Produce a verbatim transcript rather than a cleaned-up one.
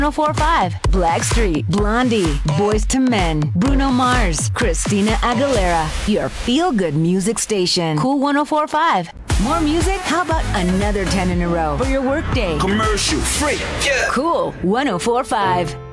oh four five. Blackstreet, Blondie, Boys to Men, Bruno Mars, Christina Aguilera. Your feel-good music station. Cool one oh four five. More music? How about another ten in a row for your workday? Commercial free. Yeah. Cool one oh four five.